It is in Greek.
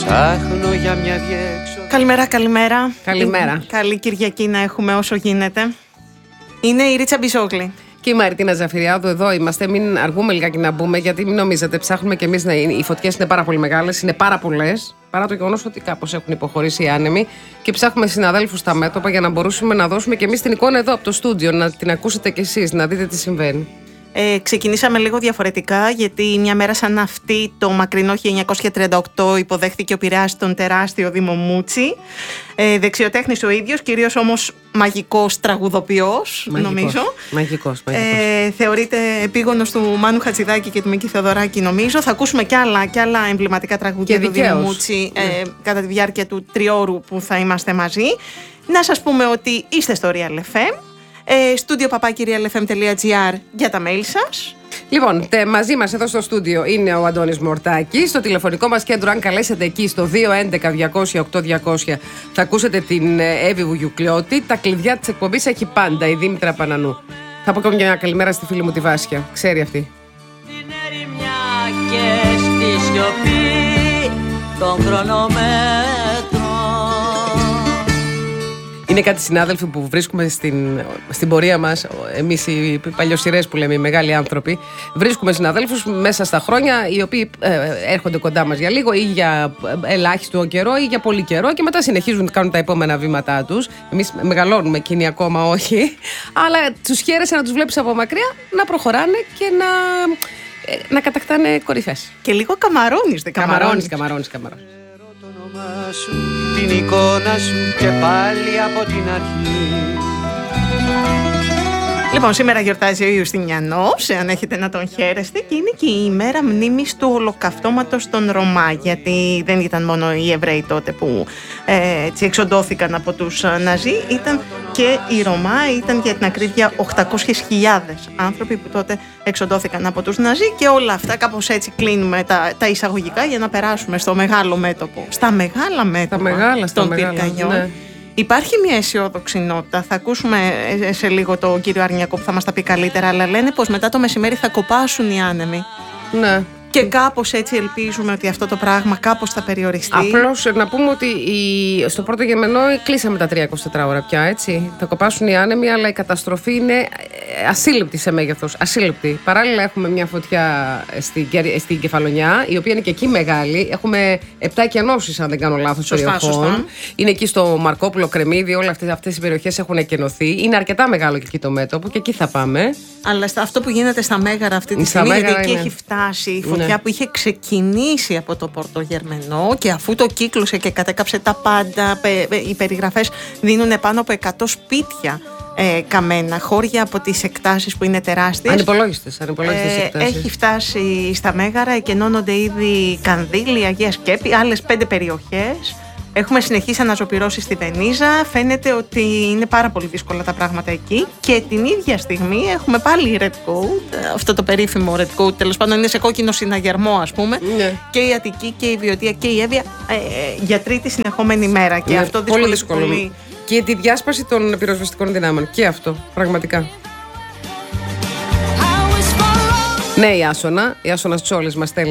Ψάχνω για μια διέξοδο. Καλημέρα, καλημέρα. Καλημέρα. Καλή Κυριακή να έχουμε όσο γίνεται. Είναι η Ρίτσα Μπιζόγλη. Και η Μαριτίνα Ζαφυριάδου, εδώ είμαστε. Μην αργούμε λιγάκι να μπούμε, γιατί μην νομίζετε, ψάχνουμε κι εμείς να είναι. Οι φωτιές είναι πάρα πολύ μεγάλες, είναι πάρα πολλές, παρά το γεγονός ότι κάπως έχουν υποχωρήσει οι άνεμοι. Και ψάχνουμε συναδέλφους στα μέτωπα για να μπορούσαμε να δώσουμε κι εμείς την εικόνα εδώ από το στούντιο, να την ακούσετε κι εσείς, να δείτε τι συμβαίνει. Ξεκινήσαμε λίγο διαφορετικά, γιατί μια μέρα σαν αυτή το μακρινό 1938 υποδέχθηκε ο Πειραιάς τον τεράστιο Δήμο Μούτσι. Δεξιοτέχνης ο ίδιος, κυρίως όμως μαγικός τραγουδοποιός, νομίζω. Μαγικός. Θεωρείται επίγονος του Μάνου Χατζηδάκη και του Μίκη Θεοδωράκη, νομίζω. Θα ακούσουμε κι άλλα εμβληματικά τραγούδια του Δήμου Μούτσι κατά τη διάρκεια του τριώρου που θα είμαστε μαζί. Να σας πούμε ότι είστε στο Real FM. studio@realfm.gr για τα mail σας. Λοιπόν, μαζί μας εδώ στο στούντιο είναι ο Αντώνης Μορτάκης. Στο τηλεφωνικό μας κέντρο, αν καλέσετε εκεί στο 211-200-8200, θα ακούσετε την Εύη Βουγιουκλιώτη. Τα κλειδιά της εκπομπής έχει πάντα η Δήμητρα Πανανού. Θα πω και μια καλημέρα στη φίλη μου τη Βάσια. Ξέρει αυτή. Στην ερημιά και στη σιωπή των χρονομέτρων. Είναι κάτι συνάδελφοι που βρίσκουμε στην πορεία μας, εμείς οι παλιοσυρές που λέμε, οι μεγάλοι άνθρωποι. Βρίσκουμε συναδέλφους μέσα στα χρόνια, οι οποίοι έρχονται κοντά μας για λίγο ή για ελάχιστο καιρό ή για πολύ καιρό και μετά συνεχίζουν να κάνουν τα επόμενα βήματά τους. Εμείς μεγαλώνουμε, εκείνοι ακόμα όχι. Αλλά τους χαίρεσαι να τους βλέπεις από μακριά να προχωράνε και να κατακτάνε κορυφές. Και λίγο καμαρώνεις, δεν καμαρώνεις. Καμαρώνεις. Σου, την εικόνα σου και πάλι από την αρχή. Λοιπόν, σήμερα γιορτάζει ο Ιουστινιανός, αν έχετε να τον χαίρεστε, και είναι και η ημέρα μνήμης του ολοκαυτώματος των Ρωμά, γιατί δεν ήταν μόνο οι Εβραίοι τότε που εξοντώθηκαν από τους Ναζί, ήταν και οι Ρωμά, ήταν για την ακρίβεια 800.000 άνθρωποι που τότε εξοντώθηκαν από τους Ναζί, και όλα αυτά κάπως έτσι κλείνουμε τα εισαγωγικά για να περάσουμε στο μεγάλο μέτωπο, στα μεγάλα μέτωπα των πυρκαγιών. Ναι. Υπάρχει μια αισιόδοξη νότα. Θα ακούσουμε σε λίγο τον κύριο Αρνιακό που θα μας τα πει καλύτερα, αλλά λένε πως μετά το μεσημέρι θα κοπάσουν οι άνεμοι. Ναι. Και κάπως έτσι ελπίζουμε ότι αυτό το πράγμα κάπως θα περιοριστεί. Απλώς να πούμε ότι στο πρώτο γεμενό κλείσαμε τα 3-24 ώρα πια, έτσι. Θα κοπάσουν οι άνεμοι, αλλά η καταστροφή είναι ασύλληπτη σε μέγεθος. Ασύλληπτη. Παράλληλα έχουμε μια φωτιά στην Κεφαλονιά, η οποία είναι και εκεί μεγάλη. Έχουμε 7 εκενώσεις, αν δεν κάνω λάθος, περιοχών. Σωστά. Είναι εκεί στο Μαρκόπουλο, Κρεμμύδι, όλες αυτές οι περιοχές έχουν εκενωθεί. Είναι αρκετά μεγάλο και εκεί το μέτωπο και εκεί θα πάμε. Αλλά αυτό που γίνεται στα Μέγαρα αυτή τη στιγμή, γιατί εκεί έχει φτάσει η φωτιά που είχε ξεκινήσει από το Πορτογερμενό, και αφού το κύκλωσε και κατέκαψε τα πάντα, οι περιγραφές δίνουν πάνω από 100 σπίτια καμένα, χώρια από τις εκτάσεις που είναι τεράστιες. Ανυπολόγιστες εκτάσεις. Έχει φτάσει στα Μέγαρα, εκενώνονται ήδη Κανδύλη, Αγία Σκέπη, άλλες 5 περιοχές. Έχουμε συνεχείς αναζωπυρώσεις στη Βενίζα. Φαίνεται ότι είναι πάρα πολύ δύσκολα τα πράγματα εκεί. Και την ίδια στιγμή έχουμε πάλι Red Coat, αυτό το περίφημο Red Coat, τέλος πάντων είναι σε κόκκινο συναγερμό, ας πούμε. Ναι. Και η Αττική και η Βιωτία και η Εύβοια για τρίτη συνεχόμενη μέρα. Και αυτό δυσκολεύει πολύ. Και τη διάσπαση των πυροσβεστικών δυνάμεων. Και αυτό, πραγματικά. Ναι, η Άσονα Τσόλης μας στέλνει